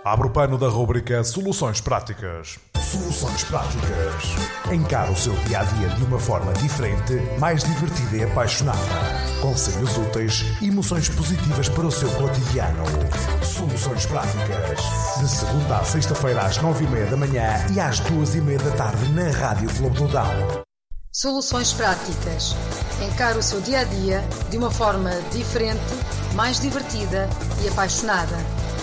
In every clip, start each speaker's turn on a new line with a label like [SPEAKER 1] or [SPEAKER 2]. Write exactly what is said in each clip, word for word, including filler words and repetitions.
[SPEAKER 1] Abre o pano da rubrica Soluções Práticas. Soluções Práticas. Encara o seu dia-a-dia de uma forma diferente, mais divertida e apaixonada. Conselhos úteis e emoções positivas para o seu cotidiano. Soluções Práticas. De segunda à sexta-feira às nove e meia da manhã e às duas e meia da tarde na Rádio Clube do Dão.
[SPEAKER 2] Soluções Práticas. Encara o seu dia-a-dia de uma forma diferente, mais divertida e apaixonada.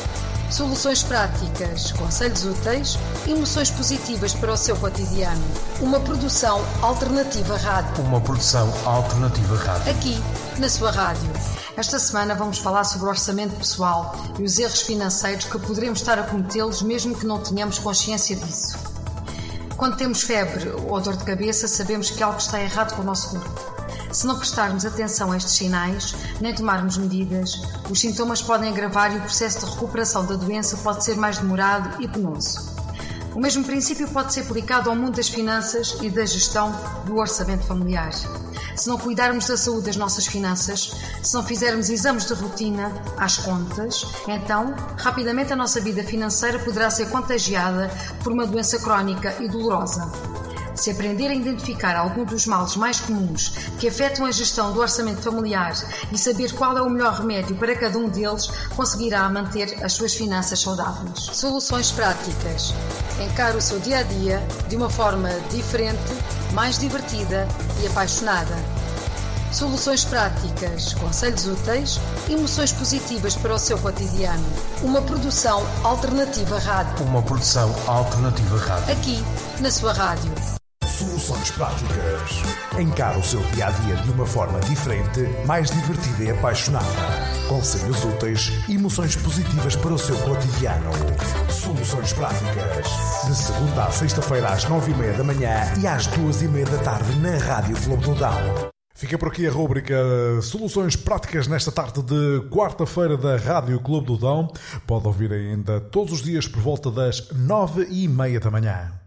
[SPEAKER 2] Soluções práticas, conselhos úteis e emoções positivas para o seu cotidiano. Uma produção alternativa rádio.
[SPEAKER 3] Uma produção alternativa rádio.
[SPEAKER 2] Aqui, na sua rádio. Esta semana vamos falar sobre o orçamento pessoal e os erros financeiros que poderemos estar a cometê-los mesmo que não tenhamos consciência disso. Quando temos febre ou dor de cabeça, sabemos que algo está errado com o nosso corpo. Se não prestarmos atenção a estes sinais, nem tomarmos medidas, os sintomas podem agravar e o processo de recuperação da doença pode ser mais demorado e penoso. O mesmo princípio pode ser aplicado ao mundo das finanças e da gestão do orçamento familiar. Se não cuidarmos da saúde das nossas finanças, se não fizermos exames de rotina às contas, então, rapidamente a nossa vida financeira poderá ser contagiada por uma doença crónica e dolorosa. Se aprender a identificar algum dos males mais comuns que afetam a gestão do orçamento familiar e saber qual é o melhor remédio para cada um deles, conseguirá manter as suas finanças saudáveis. Soluções práticas. Encare o seu dia-a-dia de uma forma diferente, mais divertida e apaixonada. Soluções práticas, conselhos úteis e emoções positivas para o seu cotidiano. Uma produção alternativa rádio.
[SPEAKER 3] Uma produção alternativa rádio.
[SPEAKER 2] Aqui, na sua rádio.
[SPEAKER 1] Soluções Práticas. Encara o seu dia-a-dia de uma forma diferente, mais divertida e apaixonada. Conselhos úteis e emoções positivas para o seu cotidiano. Soluções Práticas. De segunda à sexta-feira às nove e meia da manhã e às duas e meia da tarde na Rádio Clube do Dão. Fica por aqui a rubrica Soluções Práticas nesta tarde de quarta-feira da Rádio Clube do Dão. Pode ouvir ainda todos os dias por volta das nove e meia da manhã.